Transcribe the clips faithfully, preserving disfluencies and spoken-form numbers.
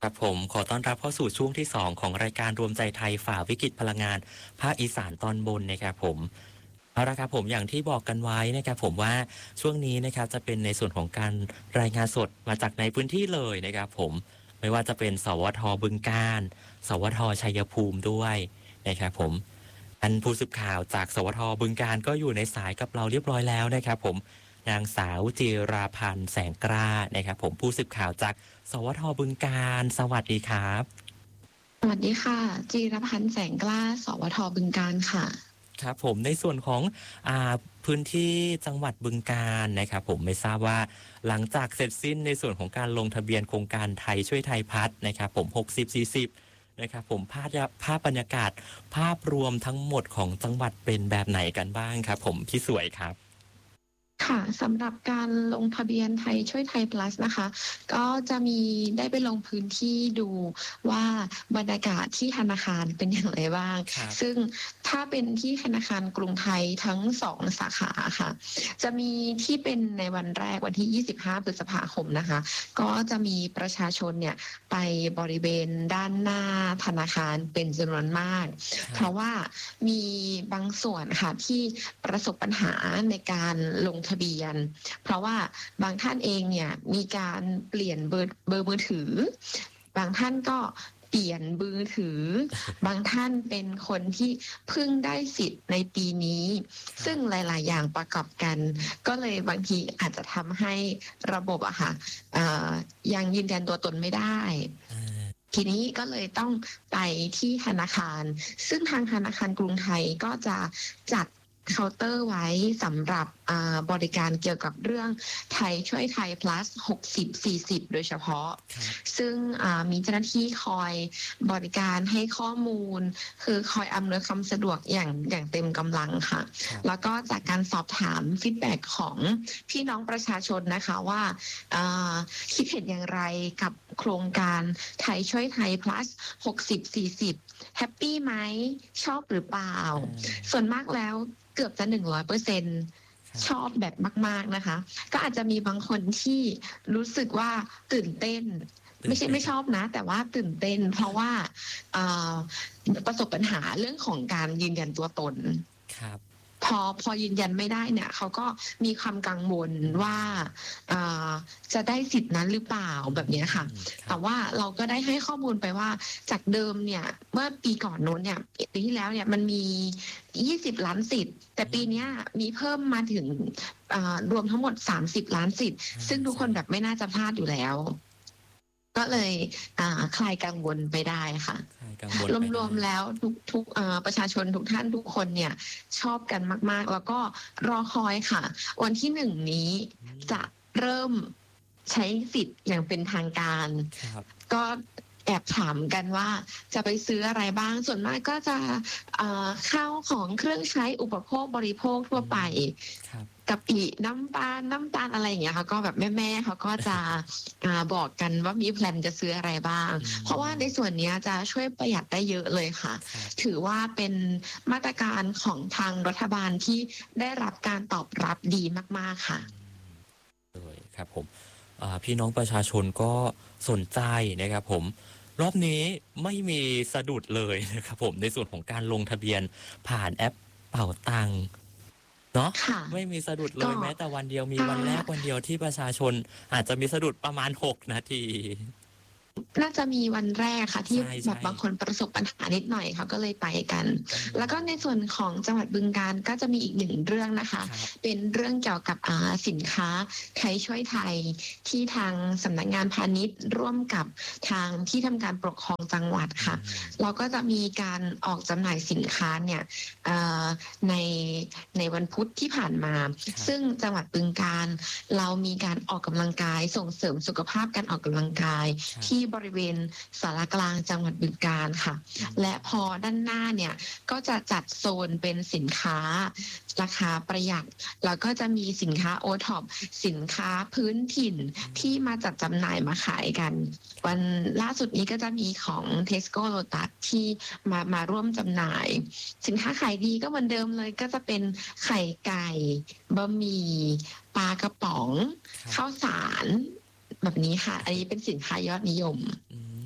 ครับผมขอต้อนรับเข้าสู่ช่วงที่สองของรายการรวมใจไทยฝ่าวิกฤตพลังงานภาคอีสานตอนบนนะครับผมเอาละครับผมอย่างที่บอกกันไว้นะครับผมว่าช่วงนี้นะครับจะเป็นในส่วนของการรายงานสดมาจากในพื้นที่เลยนะครับผมไม่ว่าจะเป็นสวทบึงกาฬสวทชัยภูมิด้วยนะครับผมอันผู้สื่อข่าวจากสวทบึงกาฬก็อยู่ในสายกับเราเรียบร้อยแล้วนะครับผมนางสาวจิราพันธ์แสงกล้านะครับผมผู้สื่อข่าวจากสวทบึงกาฬสวัสดีครับสวัสดีค่ะจีรพันธ์แสงกล้าสวทบึงกาฬค่ะครับผมในส่วนของอ่าพื้นที่จังหวัดบึงกาฬนะครับผมไม่ทราบว่าหลังจากเสร็จสิ้นในส่วนของการลงทะเบียนโครงการไทยช่วยไทยพัฒน์นะครับผมหกสิบ สี่สิบนะครับผมภาพภาพบรรยากาศภาพรวมทั้งหมดของจังหวัดเป็นแบบไหนกันบ้างครับผมพี่สวยครับค่ะสำหรับการลงทะเบียนไทยช่วยไทย plus นะคะก็จะมีได้ไปลงพื้นที่ดูว่าบรรยากาศที่ธนาคารเป็นอย่างไรบ้างซึ่งถ้าเป็นที่ธนาคารกรุงไทยทั้งสองสาขาค่ะจะมีที่เป็นในวันแรกวันที่ยี่สิบห้าพฤษภาคมนะคะก็จะมีประชาชนเนี่ยไปบริเวณด้านหน้าธนาคารเป็นจำนวนมากเพราะว่ามีบางส่วนค่ะที่ประสบปัญหาในการลงทะเบียนเพราะว่าบางท่านเองเนี่ยมีการเปลี่ยนเบอร์เบอร์มือถือบางท่านก็เปลี่ยนมือถือบางท่านเป็นคนที่เพิ่งได้สิทธิ์ในปีนี้ซึ่งหลายๆอย่างประกอบกันก็เลยบางทีอาจจะทำให้ระบบอะค่ะยังยืนยันตัวตนไม่ได้ทีนี้ก็เลยต้องไปที่ธนาคารซึ่งทางธนาคารกรุงไทยก็จะจัดเคาน์เตอร์ไว้สำหรับบริการเกี่ยวกับเรื่องไทยช่วยไทย plus หกสิบ สี่สิบโดยเฉพาะซึ่งมีเจ้าหน้าที่คอยบริการให้ข้อมูลคือคอยอำนวยความสะดวกอย่างอย่างเต็มกำลังค่ะแล้วก็จากการสอบถามฟีดแบ็กของพี่น้องประชาชนนะคะว่าคิดเห็นอย่างไรกับโครงการไทยช่วยไทย plus หกสิบ สี่สิบแฮปปี้ไหมชอบหรือเปล่าส่วนมากแล้วเกือบจะหนึ่งร้อยเปอร์เซ็นต์ชอบแบบมากๆนะคะก็อาจจะมีบางคนที่รู้สึกว่าตื่นเต้นไม่ใช่ไม่ชอบนะแต่ว่าตื่นเต้นเพราะว่าประสบปัญหาเรื่องของการยืนยันตัวตนครับพอพอยืนยันไม่ได้เนี่ยเขาก็มีความกังวลว่าจะได้สิทธินั้นหรือเปล่าแบบนี้ค่ะแต่ว่าเราก็ได้ให้ข้อมูลไปว่าจากเดิมเนี่ยเมื่อปีก่อนโน้นเนี่ยปีที่แล้วเนี่ยมันมียี่สิบล้านสิทธิ์แต่ปีนี้มีเพิ่มมาถึงรวมทั้งหมดสามสิบล้านสิทธิ์ซึ่งทุกคนแบบไม่น่าจะพลาดอยู่แล้วก็เลยคลายกังวลไปได้ค่ะรวมๆแล้วทุกทุกประชาชนทุกท่านทุกคนเนี่ยชอบกันมากๆแล้วก็รอคอยค่ะวันที่หนึ่งนี้จะเริ่มใช้สิทธิ์อย่างเป็นทางการก็แอบถามกันว่าจะไปซื้ออะไรบ้างส่วนมากก็จะข้าวของเครื่องใช้อุปโภคบริโภคทั่วไปกะปิน้ำปลาน้ำตาลอะไรอย่างเงี้ยค่ะก็แบบแม่ๆเขาก็จะบอกกันว่ามีแพลนจะซื้ออะไรบ้างเพราะว่าในส่วนนี้จะช่วยประหยัดได้เยอะเลยค่ะถือว่าเป็นมาตรการของทางรัฐบาลที่ได้รับการตอบรับดีมากๆค่ะเลยครับผมพี่น้องประชาชนก็สนใจนะครับผมรอบนี้ไม่มีสะดุดเลยนะครับผมในส่วนของการลงทะเบียนผ่านแอปเป่าตังค์เนาะไม่มีสะดุดเลยแม้แต่วันเดียวมีวันแรกวันเดียวที่ประชาชนอาจจะมีสะดุดประมาณหกนาทีน่าจะมีวันแรกค่ะที่แบบบางคนประสบปัญหานิดหน่อยเขาก็เลยไปกันแล้วก็ในส่วนของจังหวัดบึงกาฬก็จะมีอีกหนึ่งเรื่องนะคะเป็นเรื่องเกี่ยวกับสินค้าไทยช่วยไทยที่ทางสำนักงานพาณิชย์ร่วมกับทางที่ทำการปกครองจังหวัดค่ะเราก็จะมีการออกจำหน่ายสินค้าเนี่ยในในวันพุธที่ผ่านมาซึ่งจังหวัดบึงกาฬเรามีการออกกำลังกายส่งเสริมสุขภาพการออกกำลังกายที่บริเวณศาลากลางจังหวัดบึงกาฬค่ะและพอด้านหน้าเนี่ยก็จะจัดโซนเป็นสินค้าราคาประหยัดแล้วก็จะมีสินค้าโอท็อปสินค้าพื้นถิ่นที่มาจัดจำหน่ายมาขายกันวันล่าสุดนี้ก็จะมีของ Tesco Lotus ที่มามาร่วมจำหน่ายสินค้าขายดีก็เหมือนเดิมเลยก็จะเป็นไข่ไก่บะหมี่ปลากระป๋องข้าวสารแบบนี้ค่ะอันนี้เป็นสินค้ายอดนิยม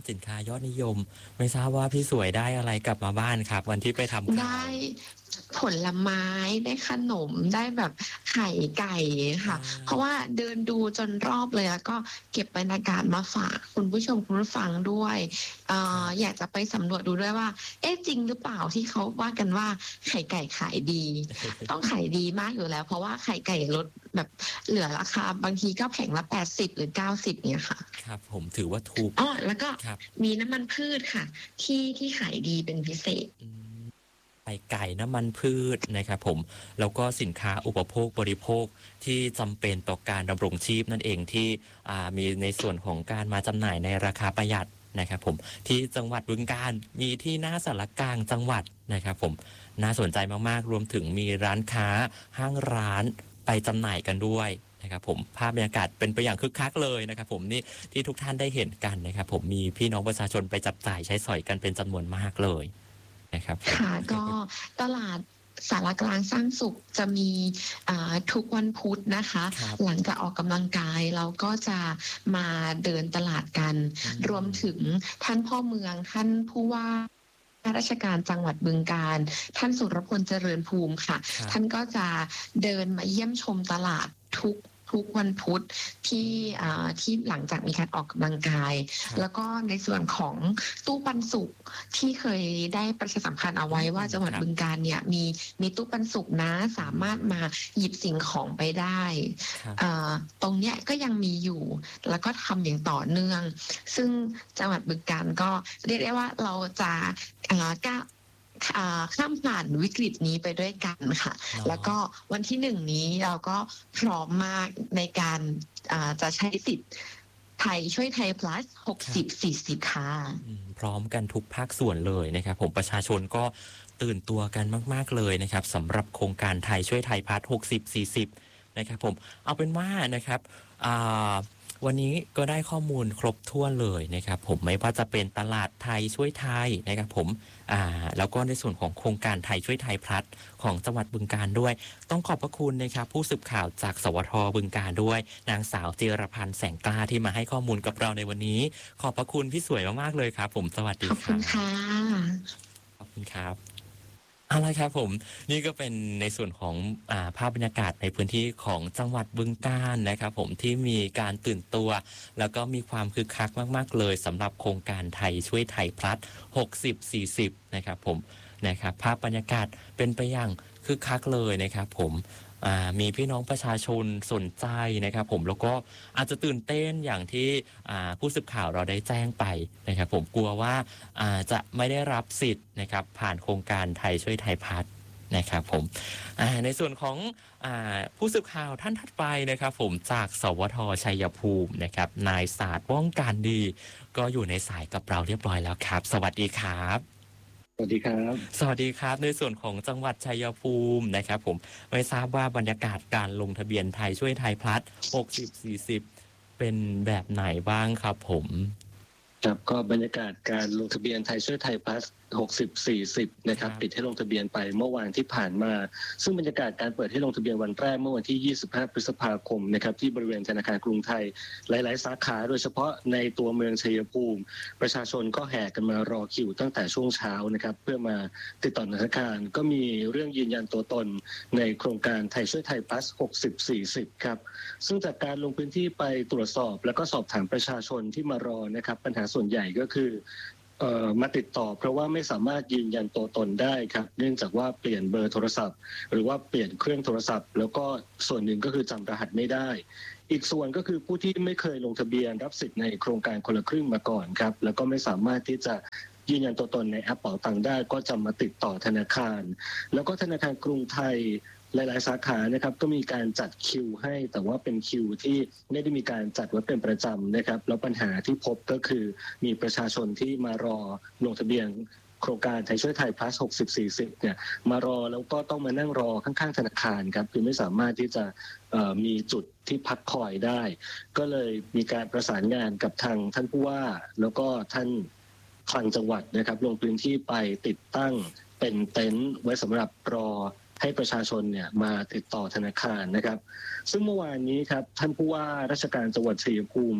สินค้ายอดนิยมไม่ทราบว่าพี่สวยได้อะไรกลับมาบ้านครับ วันที่ไปทำข่าได้วผลไม้ได้ขนมได้แบบไข่ไก่อค่ะเพราะาว่าเดินดูจนรอบเลยแล้วก็เก็บบรรยากาศมาฝากคุณผู้ชมคุณผู้ฟังด้วยเอ่อครับอยากจะไปสำรวจดูด้วยว่าเอ๊ะจริงหรือเปล่าที่เขาว่ากันว่าไข่ไก่ขายดีต้องขายดีมากอยู่แล้วเพราะว่าไข่ไก่ลดแบบเหลือราคาบางทีก็แผงละแปดสิบหรือเก้าสิบเนี่ยค่ะครับผมถือว่าถูกอ้อแล้วก็ครับมีน้ำมันพืชค่ะที่ที่ขายดีเป็นพิเศษอืม ไข่ไก่น้ำมันพืชนะครับผมแล้วก็สินค้าอุปโภคบริโภคที่จำเป็นต่อการดำรงชีพนั่นเองที่อ่ามีในส่วนของการมาจำหน่ายในราคาประหยัดนะครับผมที่จังหวัดบึงกาฬมีที่หน้าสารกลางจังหวัดนะครับผมน่าสนใจมากๆรวมถึงมีร้านค้าห้างร้านไปจำหน่ายกันด้วยนะครับผมภาพบรรยากาศเป็นไปอย่างคึกคักเลยนะครับผมนี่ที่ทุกท่านได้เห็นกันนะครับผมมีพี่น้องประชาชนไปจับจ่ายใช้สอยกันเป็นจำนวนมากเลยนะครับผมค่ะก็ตลาดสารกลางสร้างสุขจะมีอ่าทุกวันพุธนะคะครับหลังจากออกกำลังกายเราก็จะมาเดินตลาดกันอืรวมมถึงท่านพ่อเมืองท่านผู้ว่าราชการจังหวัดบึงกาฬท่านสุรพลเจริญภูมิค่ะครับท่านก็จะเดินมาเยี่ยมชมตลาดทุกทุกวันพุธที่อ่าที่หลังจากมีการออกกำลังกายครับแล้วก็ในส่วนของตู้ปันสุกที่เคยได้ประชาสัมพันธ์เอาไว้ว่าอืมจังหวัดครับบึงกาฬเนี่ยมีมีตู้ปันสุกนะสามารถมาหยิบสิ่งของไปได้ครับเอ่อตรงเนี้ยก็ยังมีอยู่แล้วก็ทำอย่างต่อเนื่อง ซึ่งจังหวัดบึงกาฬก็เรียกได้ว่าเราจะเอ่อก้าวอ่าข้ามผ่านวิกฤตนี้ไปด้วยกันค่ะเนาะแล้วก็วันที่หนึ่งนี้เราก็พร้อมมากในการอ่าจะใช้สิทธิ์ไทยช่วยไทย plus หกครับสิบสี่สิบค่ะอืมพร้อมกันทุกภาคส่วนเลยนะครับผมประชาชนก็ตื่นตัวกันมากๆเลยนะครับสำหรับโครงการไทยช่วยไทยพาร์ทหกสิบสี่สิบนะครับผมเอาเป็นว่านะครับอ่าวันนี้ก็ได้ข้อมูลครบถ้วนเลยนะครับผมไม่ว่าจะเป็นตลาดไทยช่วยไทยนะครับผมอ่าแล้วก็ในส่วนของโครงการไทยช่วยไทยพลัดของจังหวัดบึงกาฬด้วย ต้องขอบพระคุณนะครับผู้สืบข่าวจากสวทบึงกาฬด้วยนางสาวจิรพันธ์แสงกล้าที่มาให้ข้อมูลกับเราในวันนี้ ขอบพระคุณพี่สวยมากๆเลยครับผมสวัสดีขอบครัคุณค่ะบขอบคุณครับเอาละครับผมนี่ก็เป็นในส่วนของอ่าภาพบรรยากาศในพื้นที่ของจังหวัดบึงกาฬนะครับผมที่มีการตื่นตัว แล้วก็มีความคึกคักมากๆเลยสำหรับโครงการไทยช่วยไทยพลัดหกสิบสี่สิบนะครับผมนะครับภาพบรรยากาศเป็นไปอย่างคึกคักเลยนะครับผมอ่ามีพี่น้องประชาชนสนใจนะครับผมแล้วก็อาจจะตื่นเต้นอย่างที่อ่าผู้สื่อข่าวเราได้แจ้งไปนะครับผมกลัวว่าอ่าจะไม่ได้รับสิทธิ์นะครับผ่านโครงการไทยช่วยไทยพัฒน์นะครับผมอ่าในส่วนของอ่าผู้สื่อข่าวท่านถัดไปนะครับผมจากสวทชัยภูมินะครับนายศาสตร์ว่องการดี ก็อยู่ในสายกับเราเรียบร้อยแล้วครับสวัสดีครับสวัสดีครับสวัสดีครับในส่วนของจังหวัดชัยภูมินะครับผมไม่ทราบว่าบรรยากาศการลงทะเบียนไทยช่วยไทยพลัดหกสิบ สี่สิบเป็นแบบไหนบ้างครับผมครับก็บรรยากาศการลงทะเบียนไทยช่วยไทยพลัสหกสิบ สี่สิบนะครับปิดให้ลงทะเบียนไปเมื่อวานที่ผ่านมาซึ่งบรรยากาศการเปิดให้ลงทะเบียนวันแรกเมื่อวันที่ยี่สิบห้าพฤษภาคมนะครับที่บริเวณธนาคารกรุงไทยหลายๆสาขาโดยเฉพาะในตัวเมืองชัยภูมิประชาชนก็แห่กันมารอคิวตั้งแต่ช่วงเช้านะครับเพื่อมาติดต่อธนาคารก็มีเรื่องยืนยันตัวตนในโครงการไทยช่วยไทยพลัสหกสิบ สี่สิบครับซึ่งจากการลงพื้นที่ไปตรวจสอบแล้วก็สอบถามประชาชนที่มารอนะครับปัญหาส่วนใหญ่ก็คือเอ่อมาติดต่อเพราะว่าไม่สามารถยืนยันตัวตนได้ครับเนื่องจากว่าเปลี่ยนเบอร์โทรศัพท์ หรือว่าเปลี่ยนเครื่องโทรศัพท์แล้วก็ส่วนหนึ่งก็คือจำรหัสไม่ได้อีกส่วนก็คือผู้ที่ไม่เคยลงทะเบียนรับสิทธิ์ในโครงการคนละครึ่งมาก่อนครับแล้วก็ไม่สามารถที่จะยืนยันตัวตนในแอปเป๋าตังค์ได้ก็จะมาติดต่อธนาคารแล้วก็ธนาคารกรุงไทยหลายๆสาขานะครับก็มีการจัดคิวให้แต่ว่าเป็นคิวที่ไม่ได้มีการจัดไว้เป็นประจำนะครับแล้วปัญหาที่พบก็คือมีประชาชนที่มารอลงทะเบียนโครงการไทยช่วยไทย plus หกสิบ สี่สิบเนี่ยมารอแล้วก็ต้องมานั่งรอข้างๆธนาคารครับคือไม่สามารถที่จะมีจุดที่พักคอยได้ก็เลยมีการประสานงานกับทางท่านผู้ว่าแล้วก็ท่านคลังจังหวัดนะครับลงพื้นที่ไปติดตั้งเป็นเต็นท์ไว้สำหรับรอให้ประชาชนเนี่ยมาติดต่อธนาคารนะครับซึ่งเมื่อวานนี้ครับท่านผู้ว่าราชการจังหวัดชัยภูมิ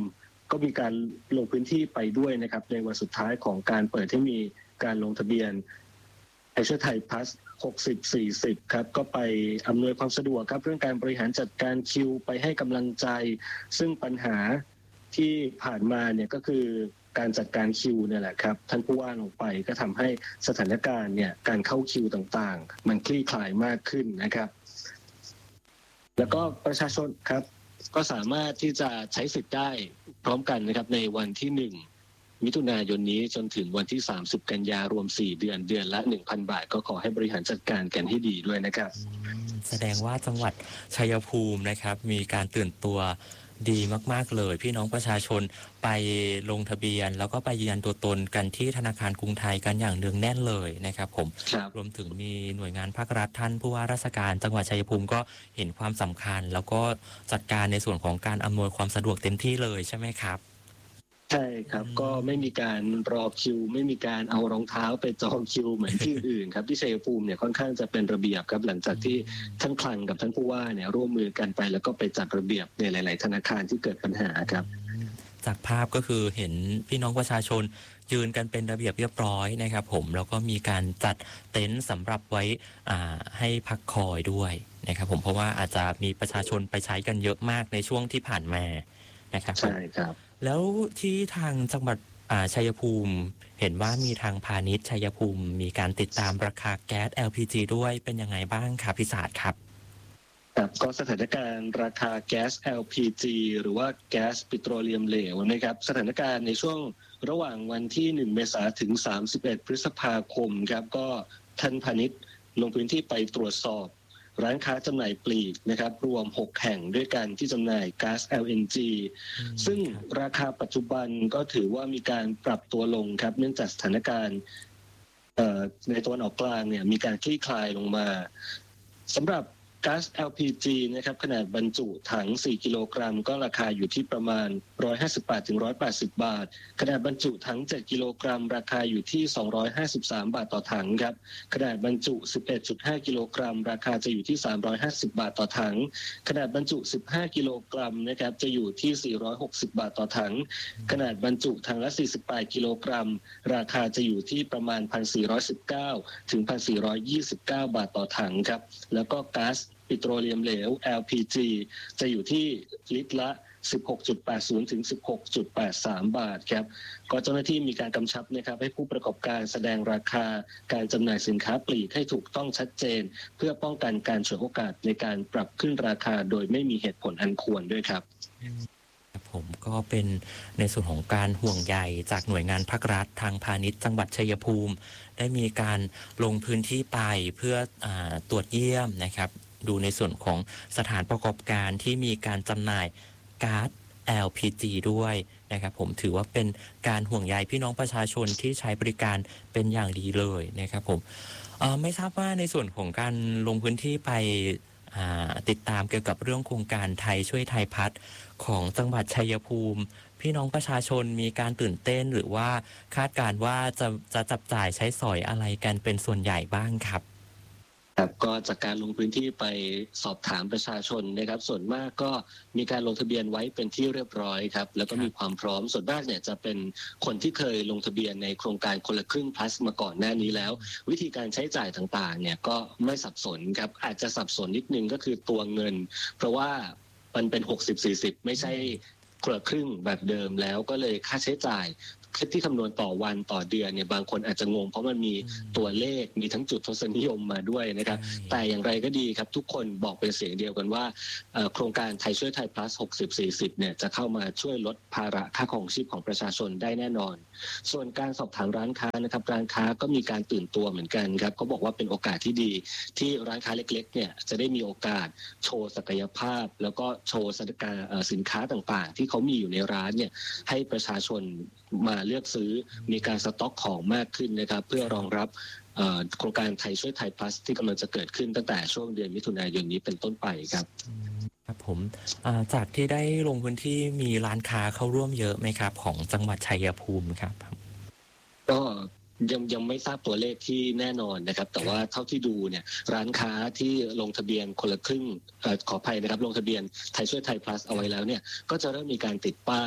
ก็มีการลงพื้นที่ไปด้วยนะครับในวันสุดท้ายของการเปิดที่มีการลงทะเบียนไทยช่วยไทยพลัสหกสิบ สี่สิบครับก็ไปอำนวยความสะดวกครับเรื่องการบริหารจัดการคิวไปให้กำลังใจซึ่งปัญหาที่ผ่านมาเนี่ยก็คือการจัดการคิวเนี่ยแหละครับท่านผู้ว่าลงไปก็ทำให้สถานการณ์เนี่ยการเข้าคิวต่างๆมันคลี่คลายมากขึ้นนะครับแล้วก็ประชาชนครับก็สามารถที่จะใช้สิทธิ์ได้พร้อมกันนะครับในวันที่หนึ่งมิถุนายนนี้จนถึงวันที่สามสิบกันยารวมสี่เดือนเดือนละ หนึ่งพัน บาทก็ขอให้บริหารจัดการกันให้ดีด้วยนะครับแสดงว่าจังหวัดชัยภูมินะครับมีการตื่นตัวดีมากๆเลยพี่น้องประชาชนไปลงทะเบียนแล้วก็ไปยืนยันตัวตนกันที่ธนาคารกรุงไทยกันอย่างเนืองแน่นเลยนะครับผมรวมถึงมีหน่วยงานภาครัฐท่านผู้ว่าราชการจังหวัดชัยภูมิก็เห็นความสำคัญแล้วก็จัดการในส่วนของการอำนวยความสะดวกเต็มที่เลยใช่ไหมครับใช่ครับก็ไม่มีการรอคิวไม่มีการเอารองเท้าไปจองคิวเหมือนที่อื่นครับที่ชัยภูมิเนี่ยค่อนข้างจะเป็นระเบียบครับหลังจากที่ท่านคลังกับท่านผู้ว่าเนี่ยร่วมมือกันไปแล้วก็ไปจัดระเบียบในหลายๆธนาคารที่เกิดปัญหาครับจากภาพก็คือเห็นพี่น้องประชาชนยืนกันเป็นระเบียบเรียบร้อยนะครับผมแล้วก็มีการจัดเต็นท์สำหรับไว้ให้พักคอยด้วยนะครับผมเพราะว่าอาจจะมีประชาชนไปใช้กันเยอะมากในช่วงที่ผ่านมานะครับใช่ครับแล้วที่ทางจังหวัดชัยภูมิเห็นว่ามีทางพาณิชย์ชัยภูมิมีการติดตามราคาแก๊ส แอล พี จี ด้วยเป็นยังไงบ้างครับพิศาจครับครับก็สถานการณ์ราคาแก๊ส แอล พี จี หรือว่าแก๊สปิโตรเลียมเหลวนะครับสถานการณ์ในช่วงระหว่างวันที่หนึ่งเมษายนถึงสามสิบเอ็ดพฤษภาคมครับก็ท่านพาณิชย์ลงพื้นที่ไปตรวจสอบร้านค้าจำหน่ายปลีกนะครับรวมหกแห่งด้วยกันที่จำหน่ายก๊าซ แอล เอ็น จี ซึ่งราคาปัจจุบันก็ถือว่ามีการปรับตัวลงครับเนื่องจากสถานการณ์ในตะวันออกกลางเนี่ยมีการคลี่คลายลงมาสำหรับก๊าซ แอล พี จี นะครับขนาดบรรจุถังสี่กิโลกรัมก็ราคาอยู่ที่ประมาณหนึ่งร้อยห้าสิบแปดถึงหนึ่งร้อยแปดสิบบาทขนาดบรรจุถังเจ็ดกิโลกรัมราคาอยู่ที่สองร้อยห้าสิบสามบาทต่อถังครับขนาดบรรจุ สิบเอ็ดจุดห้ากิโลกรัมราคาจะอยู่ที่สามร้อยห้าสิบบาทต่อถังขนาดบรรจุสิบห้ากิโลกรัมนะครับจะอยู่ที่สี่ร้อยหกสิบบาทต่อถังขนาดบรรจุถังละสี่สิบแปดกิโลกรัมราคาจะอยู่ที่ประมาณ หนึ่งพันสี่ร้อยสิบเก้า ถึง หนึ่งพันสี่ร้อยยี่สิบเก้า บาทต่อถังครับแล้วก็ก๊าซปิโตรเลียมเหลว แอล พี จี จะอยู่ที่ลิตรละ สิบหกจุดแปดศูนย์ ถึง สิบหกจุดแปดสาม บาทครับก็เจ้าหน้าที่มีการกำชับนะครับให้ผู้ประกอบการแสดงราคาการจำหน่ายสินค้าปลีกให้ถูกต้องชัดเจนเพื่อป้องกันการฉวยโอกาสในการปรับขึ้นราคาโดยไม่มีเหตุผลอันควรด้วยครับผมก็เป็นในส่วนของการห่วงใยจากหน่วยงานภาครัฐทางพาณิชย์จังหวัดชัยภูมิได้มีการลงพื้นที่ไปเพื่ออตรวจเยี่ยมนะครับดูในส่วนของสถานประกอบการที่มีการจำหน่ายก๊าซ แอล พี จี ด้วยนะครับผมถือว่าเป็นการห่วงใยพี่น้องประชาชนที่ใช้บริการเป็นอย่างดีเลยนะครับผมไม่ทราบว่าในส่วนของการลงพื้นที่ไปติดตามเกี่ยวกับเรื่องโครงการไทยช่วยไทยพัฒน์ของจังหวัดชัยภูมิพี่น้องประชาชนมีการตื่นเต้นหรือว่าคาดการณ์ว่าจะจะจับจ่ายใช้สอยอะไรกันเป็นส่วนใหญ่บ้างครับครับก็จากการลงพื้นที่ไปสอบถามประชาชนนะครับส่วนมากก็มีการลงทะเบียนไว้เป็นที่เรียบร้อยครับแล้วก็มีความพร้อมส่วนมากเนี่ยจะเป็นคนที่เคยลงทะเบียนในโครงการคนละครึ่ง plus มาก่อนหน้านี้แล้ววิธีการใช้จ่ายต่างๆเนี่ยก็ไม่สับสนครับอาจจะสับสนนิดนึงก็คือตัวเงินเพราะว่ามันเป็น หกสิบ สี่สิบ ไม่ใช่คนละครึ่งแบบเดิมแล้วก็เลยค่าใช้จ่ายที่คำนวณต่อวันต่อเดือนเนี่ยบางคนอาจจะงงเพราะมันมีตัวเลขมีทั้งจุดทศนิยมมาด้วยนะครับแต่อย่างไรก็ดีครับทุกคนบอกเป็นเสียงเดียวกันว่าโครงการไทยช่วยไทย plus หกสิบ สี่สิบเนี่ยจะเข้ามาช่วยลดภาระค่าครองชีพของประชาชนได้แน่นอนส่วนการสอบถามร้านค้านะครับร้านค้าก็มีการตื่นตัวเหมือนกันครับเขาบอกว่าเป็นโอกาสที่ดีที่ร้านค้าเล็กๆเนี่ยจะได้มีโอกาสโชว์ศักยภาพแล้วก็โชว์สินค้าต่างๆที่เขามีอยู่ในร้านเนี่ยให้ประชาชนมาเลือกซื้อมีการสต็อกของมากขึ้นนะครับเพื่อรองรับโครงการไทยช่วยไทย plus ที่กำลังจะเกิดขึ้นตั้งแต่ช่วงเดือนมิถุนายนนี้เป็นต้นไปครับครับผมจากที่ได้ลงพื้นที่มีร้านค้าเข้าร่วมเยอะไหมครับของจังหวัดชัยภูมิครับก็ยังยังไม่ทราบตัวเลขที่แน่นอนนะครับแต่ว่าเท่าที่ดูเนี่ยร้านค้าที่ลงทะเบียนคนละครึ่งขออภัยนะครับลงทะเบียนไทยช่วยไทย plus เอาไว้แล้วเนี่ยก็จะเริ่มมีการติดป้าย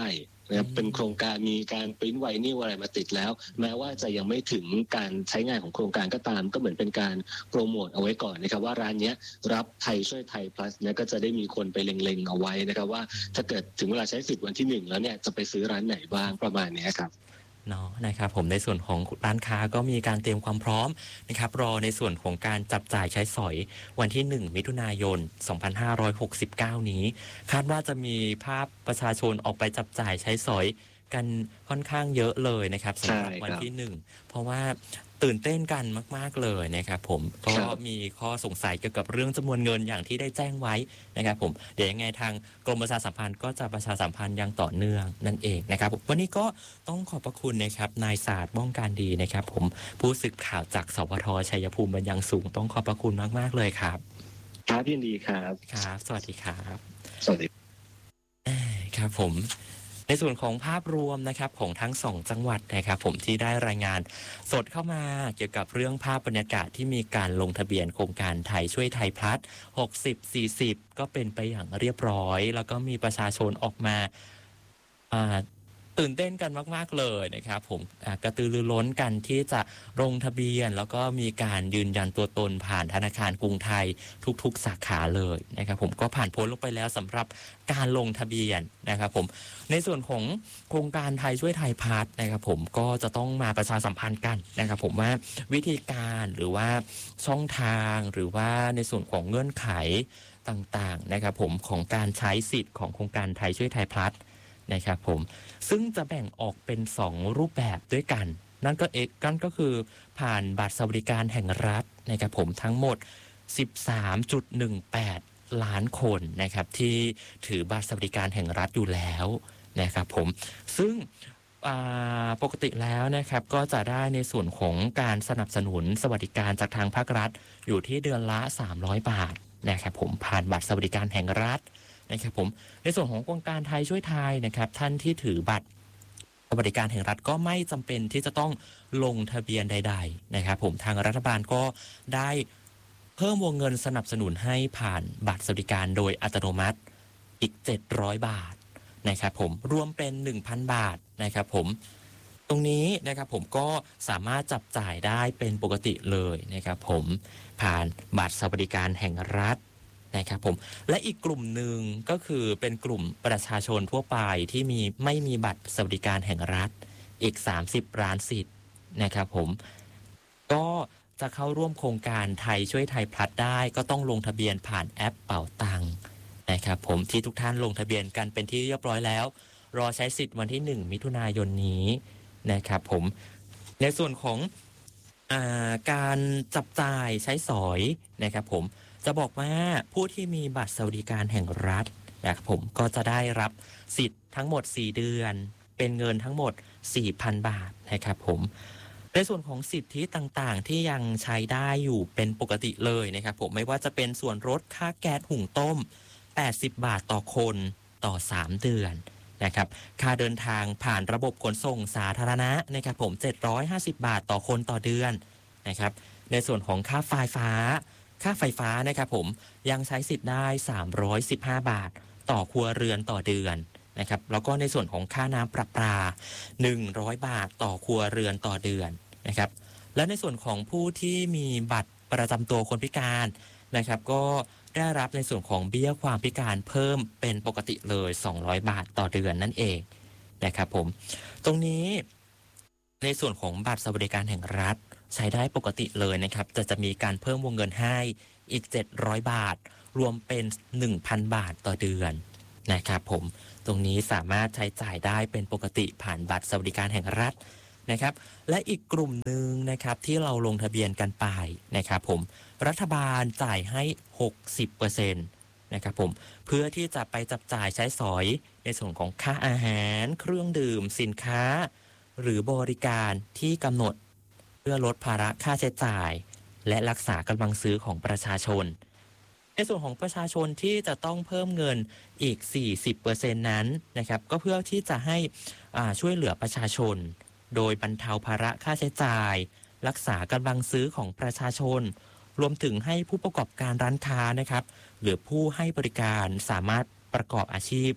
นะครับเป็นโครงการมีการปริ้นไวนิลอะไรมาติดแล้วแม้ว่าจะยังไม่ถึงการใช้งานของโครงการก็ตามก็เหมือนเป็นการโปรโมทเอาไว้ก่อนนะครับว่าร้านนี้รับไทยช่วยไทย plus เนี่ยก็จะได้มีคนไปเล็งๆเอาไว้นะครับว่าถ้าเกิดถึงเวลาใช้สิทธิ์วันที่หนึ่งแล้วเนี่ยจะไปซื้อร้านไหนบ้างประมาณนี้ครับเนาะนะครับผมในส่วนของร้านค้าก็มีการเตรียมความพร้อมนะครับรอในส่วนของการจับจ่ายใช้สอยวันที่หนึ่งมิถุนายนสองพันห้าร้อยหกสิบเก้านี้คาดว่าจะมีภาพประชาชนออกไปจับจ่ายใช้สอยกันค่อนข้างเยอะเลยนะครับสำหรับวันที่หนึ่งเพราะว่าตื่นเต้นกันมากๆเลยนะครับผมก็มีข้อสงสัยเกี่ยวกับเรื่องจำนวนเงินอย่างที่ได้แจ้งไว้นะครับผมเดี๋ยวยังไงทางกรมประชาสัมพันธ์ก็จะประชาสัมพันธ์อย่างต่อเนื่องนั่นเองนะครับวันนี้ก็ต้องขอบพระคุณนะครับนายศาสตร์บ้องการดีนะครับผมผู้สื่อข่าวจากสวทชัยภูมิเป็นอย่างสูงต้องขอบพระคุณมากๆเลยครับครับยินดีครับครับสวัสดีครับสวัสดีครับผมในส่วนของภาพรวมนะครับของทั้งสองจังหวัดนะครับผมที่ได้รายงานสดเข้ามาเกี่ยวกับเรื่องภาพบรรยากาศที่มีการลงทะเบียนโครงการไทยช่วยไทยพลัสหกสิบ สี่สิบก็เป็นไปอย่างเรียบร้อยแล้วก็มีประชาชนออกมาอ่าตื่นเต้นกันมากๆเลยนะครับผมกระตือรือร้นกันที่จะลงทะเบียนแล้วก็มีการยืนยันตัวตนผ่านธนาคารกรุงไทยทุกๆสาขาเลยนะครับผมก็ผ่านพ้นลงไปแล้วสำหรับการลงทะเบียนนะครับผมในส่วนของโครงการไทยช่วยไทยพาร์ทนะครับผมก็จะต้องมาประชาสัมพันธ์กันนะครับผมว่าวิธีการหรือว่าช่องทางหรือว่าในส่วนของเงื่อนไขต่างๆนะครับผมของการใช้สิทธิ์ของโครงการไทยช่วยไทยพลัสนะครับผมซึ่งจะแบ่งออกเป็นสองรูปแบบด้วยกันนั่นก็เอกนั่นก็คือผ่านบัตรสวัสดิการแห่งรัฐนะครับผมทั้งหมด สิบสามจุดหนึ่งแปด ล้านคนนะครับที่ถือบัตรสวัสดิการแห่งรัฐอยู่แล้วนะครับผมซึ่งปกติแล้วนะครับก็จะได้ในส่วนของการสนับสนุนสวัสดิการจากทางภาครัฐอยู่ที่เดือนละสามร้อยบาทนะครับผมผ่านบัตรสวัสดิการแห่งรัฐนะครับผมในส่วนของโครงการไทยช่วยไทยนะครับท่านที่ถือบัตรสวัสดิการแห่งรัฐก็ไม่จำเป็นที่จะต้องลงทะเบียนใดๆนะครับผมทางรัฐบาลก็ได้เพิ่มวงเงินสนับสนุนให้ผ่านบัตรสวัสดิการโดยอัตโนมัติอีกเจ็ดร้อยบาทนะครับผมรวมเป็น หนึ่งพัน บาทนะครับผมตรงนี้นะครับผมก็สามารถจับจ่ายได้เป็นปกติเลยนะครับผมผ่านบัตรสวัสดิการแห่งรัฐนะครับผมและอีกกลุ่มหนึ่งก็คือเป็นกลุ่มประชาชนทั่วไปที่มีไม่มีบัตรสวัสดิการแห่งรัฐอีกสามสิบล้านสิทธิ์นะครับผมก็จะเข้าร่วมโครงการไทยช่วยไทยพลัสได้ก็ต้องลงทะเบียนผ่านแอปเป๋าตังค์นะครับผมที่ทุกท่านลงทะเบียนกันเป็นที่เรียบร้อยแล้วรอใช้สิทธิ์วันที่หนึ่งมิถุนายนนี้นะครับผมในส่วนของอ่าการจับจ่ายใช้สอยนะครับผมจะบอกว่าผู้ที่มีบัตรสวัสดิการแห่งรัฐนะครับผมก็จะได้รับสิทธิ์ทั้งหมดสี่เดือนเป็นเงินทั้งหมด สี่พัน บาทนะครับผมในส่วนของสิทธิต่างๆที่ยังใช้ได้อยู่เป็นปกติเลยนะครับผมไม่ว่าจะเป็นส่วนลดค่าแก๊สหุงต้มแปดสิบบาทต่อคนต่อสามเดือนนะครับค่าเดินทางผ่านระบบขนส่งสาธารณะนะครับผมเจ็ดร้อยห้าสิบบาทต่อคนต่อเดือนนะครับในส่วนของค่าไฟฟ้าค่าไฟฟ้านะครับผมยังใช้สิทธิ์ได้สามร้อยสิบห้าบาทต่อครัวเรือนต่อเดือนนะครับแล้วก็ในส่วนของค่าน้ำประปาหนึ่งร้อยบาทต่อครัวเรือนต่อเดือนนะครับและในส่วนของผู้ที่มีบัตรประจำตัวคนพิการนะครับก็ได้รับในส่วนของเบี้ยความพิการเพิ่มเป็นปกติเลยสองร้อยบาทต่อเดือนนั่นเองนะครับผมตรงนี้ในส่วนของบัตรสวัสดิการแห่งรัฐใช้ได้ปกติเลยนะครับจะจะมีการเพิ่มวงเงินให้อีกเจ็ดร้อยบาทรวมเป็น หนึ่งพัน บาทต่อเดือนนะครับผมตรงนี้สามารถใช้จ่ายได้เป็นปกติผ่านบัตรสวัสดิการแห่งรัฐนะครับและอีกกลุ่มหนึ่งนะครับที่เราลงทะเบียนกันไปนะครับผมรัฐบาลจ่ายให้ หกสิบเปอร์เซ็นต์ นะครับผมเพื่อที่จะไปจับจ่ายใช้สอยในส่วนของค่าอาหารเครื่องดื่มสินค้าหรือบริการที่กำหนดเพื่อลดภาระค่าใช้จ่ายและรักษากำลังซื้อของประชาชนในส่วนของประชาชนที่จะต้องเพิ่มเงินอีก สี่สิบเปอร์เซ็นต์ นั้นนะครับก็เพื่อที่จะให้ช่วยเหลือประชาชนโดยบรรเทาภาระค่าใช้จ่ายรักษากำลังซื้อของประชาชนรวมถึงให้ผู้ประกอบการร้านค้านะครับหรือผู้ให้บริการสามารถประกอบอาชีพ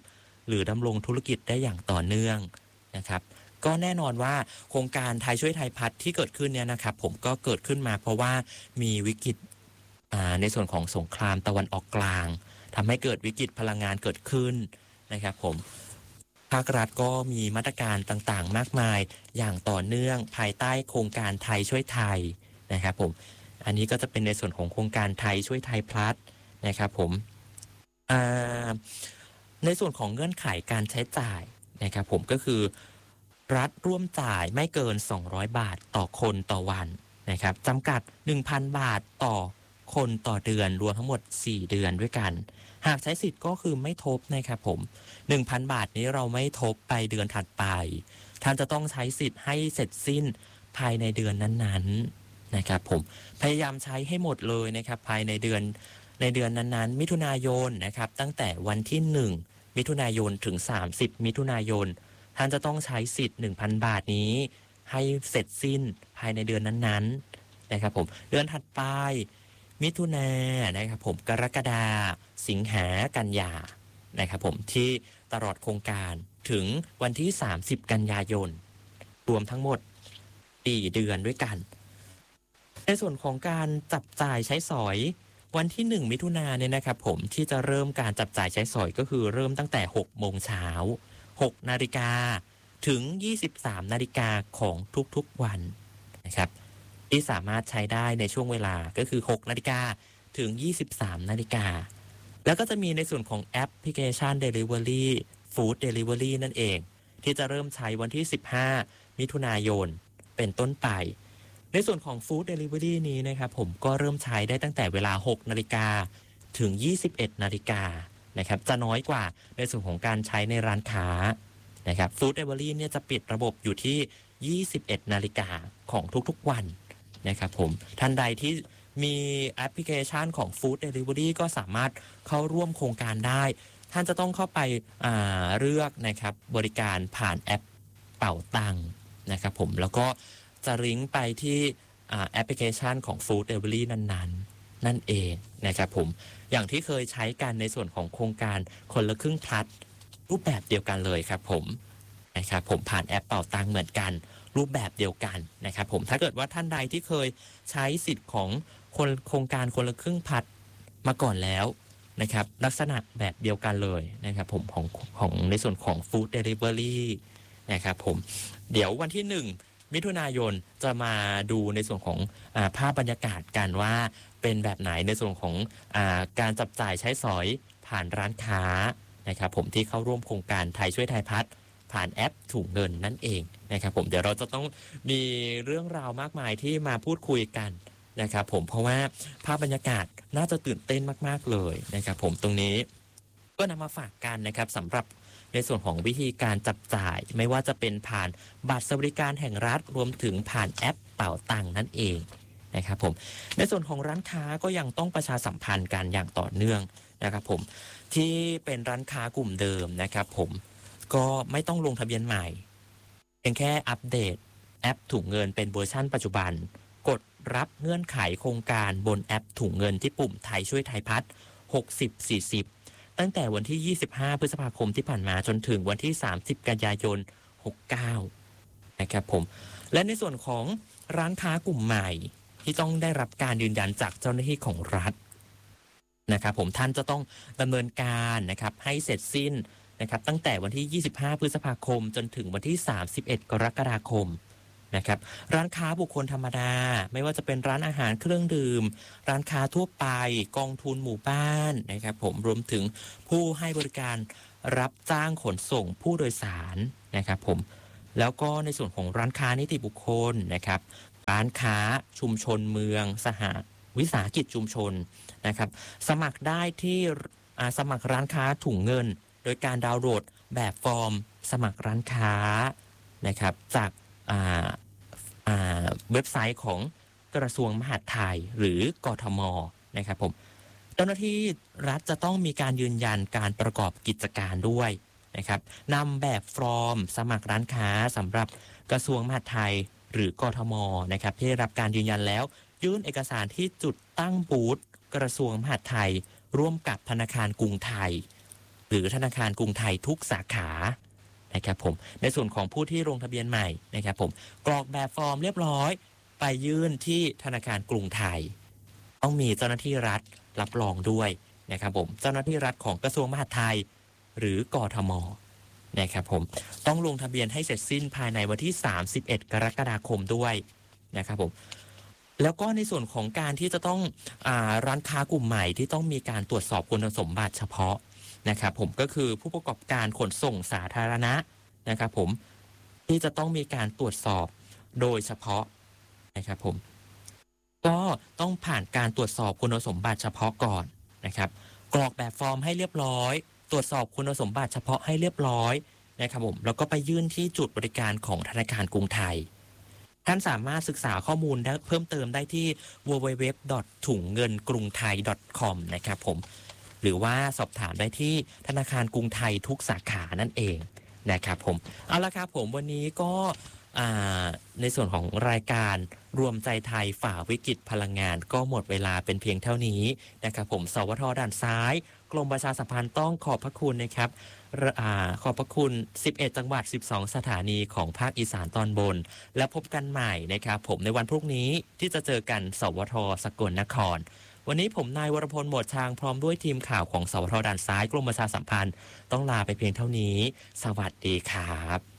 หรือดำรงธุรกิจได้อย่างต่อเนื่องนะครับก็แน่นอนว่าโครงการไทยช่วยไทยพัฒน์ที่เกิดขึ้นเนี่ยนะครับผมก็เกิดขึ้นมาเพราะว่ามีวิกฤตในส่วนของสงครามตะวันออกกลางทำให้เกิดวิกฤตพลังงานเกิดขึ้นนะครับผมภาครัฐก็มีมาตรการต่างๆมากมายอย่างต่อเนื่องภายใต้โครงการไทยช่วยไทยนะครับผมอันนี้ก็จะเป็นในส่วนของโครงการไทยช่วยไทยพลัสนะครับผมในส่วนของเงื่อนไขการใช้จ่ายนะครับผมก็คือรัฐร่วมจ่ายไม่เกินสองร้อยบาทต่อคนต่อวันนะครับจำกัด หนึ่งพัน บาทต่อคนต่อเดือนรวมทั้งหมดสี่เดือนด้วยกันหากใช้สิทธิ์ก็คือไม่ทบนะครับผม หนึ่งพัน บาทนี้เราไม่ทบไปเดือนถัดไปท่านจะต้องใช้สิทธิ์ให้เสร็จสิ้นภายในเดือนนั้นๆนะครับผมพยายามใช้ให้หมดเลยนะครับภายในเดือนในเดือนนั้นๆมิถุนายนนะครับตั้งแต่วันที่หนึ่งมิถุนายนถึงสามสิบมิถุนายนท่านจะต้องใช้สิทธิ์ หนึ่งพัน บาทนี้ให้เสร็จสิ้นภายในเดือนนั้นๆนะครับผมเดือนถัดไปมิถุนายนนะครับผมกรกฎาสิงหากันยานะครับผมที่ตลอดโครงการถึงวันที่สามสิบกันยายนรวมทั้งหมดสี่เดือนด้วยกันในส่วนของการจับจ่ายใช้สอยวันที่หนึ่งมิถุนายนเนี่ยนะครับผมที่จะเริ่มการจับจ่ายใช้สอยก็คือเริ่มตั้งแต่หกโมงเช้าหกนาฬิกาถึงยี่สิบสามนาฬิกาของทุกๆวันนะครับที่สามารถใช้ได้ในช่วงเวลาก็คือหกนาฬิกาถึงยี่สิบสามนาฬิกาแล้วก็จะมีในส่วนของแอปพลิเคชัน Delivery Food Delivery นั่นเองที่จะเริ่มใช้วันที่สิบห้ามิถุนายนเป็นต้นไปในส่วนของ Food Delivery นี้นะครับผมก็เริ่มใช้ได้ตั้งแต่เวลาหกนาฬิกาถึงยี่สิบเอ็ดนาฬิกานะครับจะน้อยกว่าในส่วนของการใช้ในร้านค้านะครับ Food Delivery เนี่ยจะปิดระบบอยู่ที่ยี่สิบเอ็ดนาฬิกาของทุกๆวันนะครับผมท่านใดที่มีแอปพลิเคชันของ Food Delivery ก็สามารถเข้าร่วมโครงการได้ท่านจะต้องเข้าไปเลือกนะครับบริการผ่านแอปเป่าตังค์นะครับผมแล้วก็จะลิงก์ไปที่แอปพลิเคชันของ Food Delivery นั้นๆนั่นเองนะครับผมอย่างที่เคยใช้กันในส่วนของโครงการคนละครึ่งพลัสรูปแบบเดียวกันเลยครับผมนะครับผมผ่านแอปเป่าตังค์เหมือนกันรูปแบบเดียวกันนะครับผมถ้าเกิดว่าท่านใดที่เคยใช้สิทธิ์ของคนโครงการคนละครึ่งพลัสมาก่อนแล้วนะครับลักษณะแบบเดียวกันเลยนะครับผมของของในส่วนของ Food Delivery นะครับผมเดี๋ยววันที่หนึ่งมิถุนายนจะมาดูในส่วนของอ่าภาพบรรยากาศกันว่าเป็นแบบไหนในส่วนของอ่าการจับจ่ายใช้สอยผ่านร้านค้านะครับผมที่เข้าร่วมโครงการไทยช่วยไทยพัฒน์ผ่านแอปถุงเงินนั่นเองนะครับผมเดี๋ยวเราจะต้องมีเรื่องราวมากมายที่มาพูดคุยกันนะครับผมเพราะว่าภาพบรรยากาศน่าจะตื่นเต้นมากๆเลยนะครับผมตรงนี้ก็นำมาฝากกันนะครับสำหรับในส่วนของวิธีการจับจ่ายไม่ว่าจะเป็นผ่านบัตรสวัสดิการแห่งรัฐรวมถึงผ่านแอปเป๋าตังค์นั่นเองนะครับผมในส่วนของร้านค้าก็ยังต้องประชาสัมพันธ์กันอย่างต่อเนื่องนะครับผมที่เป็นร้านค้ากลุ่มเดิมนะครับผมก็ไม่ต้องลงทะเบียนใหม่เพียงแค่อัปเดตแอปถุงเงินเป็นเวอร์ชั่นปัจจุบันกดรับเงื่อนไขโครงการบนแอปถุงเงินที่ปุ่มไทยช่วยไทยพัฒน์หกสิบ สี่สิบตั้งแต่วันที่ยี่สิบห้าพฤษภาคมที่ผ่านมาจนถึงวันที่สามสิบกันยายนหกสิบเก้านะครับผมและในส่วนของร้านค้ากลุ่มใหม่ที่ต้องได้รับการยืนยันจากเจ้าหน้าที่ของรัฐนะครับผมท่านจะต้องดำเนินการนะครับให้เสร็จสิ้นนะครับตั้งแต่วันที่ยี่สิบห้าพฤษภาคมจนถึงวันที่สามสิบเอ็ดกรกฎาคมนะครับร้านค้าบุคคลธรรมดาไม่ว่าจะเป็นร้านอาหารเครื่องดื่มร้านค้าทั่วไปกองทุนหมู่บ้านนะครับผมรวมถึงผู้ให้บริการรับจ้างขนส่งผู้โดยสารนะครับผมแล้วก็ในส่วนของร้านค้านิติบุคคลนะครับร้านค้าชุมชนเมืองสหวิสาหกิจชุมชนนะครับสมัครได้ที่สมัครร้านค้าถุงเงินโดยการดาวน์โหลดแบบฟอร์มสมัครร้านค้านะครับจากเว็บไซต์ของกระทรวงมหาดไทยหรือกทมนะครับผมเจ้าหน้าที่รัฐจะต้องมีการยืนยันการประกอบกิจการด้วยนะครับนำแบบฟอร์มสมัครร้านค้าสำหรับกระทรวงมหาดไทยหรือกทมนะครับที่ได้รับการยืนยันแล้วยื่นเอกสารที่จุดตั้งบูธกระทรวงมหาดไทยร่วมกับธนาคารกรุงไทยหรือธนาคารกรุงไทยทุกสาขานะครับผมในส่วนของผู้ที่ลงทะเบียนใหม่นะครับผมกรอกแบบฟอร์มเรียบร้อยไปยื่นที่ธนาคารกรุงไทยต้องมีเจ้าหน้าที่รัฐรับรองด้วยนะครับผมเจ้าหน้าที่รัฐของกระทรวงมหาดไทยหรือกทมนะครับผมต้องลงทะเบียนให้เสร็จสิ้นภายในวันที่สามสิบเอ็ดกรกฎาคมด้วยนะครับผมแล้วก็ในส่วนของการที่จะต้องอ่าร้านค้ากลุ่มใหม่ที่ต้องมีการตรวจสอบคุณสมบัติเฉพาะนะครับผมก็คือผู้ประกอบการขนส่งสาธารณะนะครับผมที่จะต้องมีการตรวจสอบโดยเฉพาะนะครับผมก็ต้องผ่านการตรวจสอบคุณสมบัติเฉพาะก่อนนะครับกรอกแบบฟอร์มให้เรียบร้อยตรวจสอบคุณสมบัติเฉพาะให้เรียบร้อยนะครับผมแล้วก็ไปยื่นที่จุดบริการของธนาคารกรุงไทยท่านสามารถศึกษาข้อมูลเพิ่มเติมได้ที่ ดับเบิลยู ดับเบิลยู ดับเบิลยู ดอท ถุงเงินกรุงไทย ดอท คอม นะครับผมหรือว่าสอบถามได้ที่ธนาคารกรุงไทยทุกสาขานั่นเองนะครับผมเอาละครับผมวันนี้ก็ในส่วนของรายการรวมใจไทยฝ่าวิกฤตพลังงานก็หมดเวลาเป็นเพียงเท่านี้นะครับผมสวทด่านซ้ายกรมประชาสัมพันธ์ต้องขอบพระคุณนะครับอขอบพระคุณสิบเอ็ดจังหวัดสิบสองสถานีของภาคอีสานตอนบนและพบกันใหม่นะครับผมในวันพรุ่งนี้ที่จะเจอกันสวทสกลนครวันนี้ผมนายวรพลหมวดช้างพร้อมด้วยทีมข่าวของสวทด่านซ้ายกรมประชาสัมพันธ์ต้องลาไปเพียงเท่านี้สวัสดีครับ